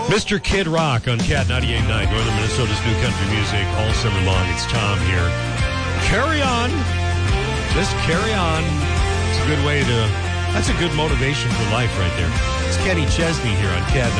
Mr. Kid Rock on Cat 98.9, Northern Minnesota's new country music all summer long. It's Tom here. Carry on. Just carry on. It's a good way to, that's a good motivation for life right there. It's Kenny Chesney here on Cat